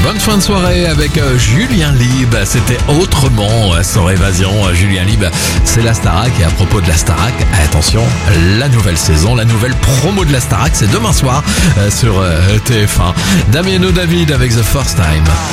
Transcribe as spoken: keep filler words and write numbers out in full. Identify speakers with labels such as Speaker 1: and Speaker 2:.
Speaker 1: bonne fin de soirée avec euh, Julien Lieb. C'était autrement euh, sans évasion. Euh, Julien Lieb, c'est la Starac. Et à propos de la Starac, attention, la nouvelle saison, la nouvelle promo de la Starac, c'est demain soir euh, sur euh, T F un. Damiano David avec The First Time.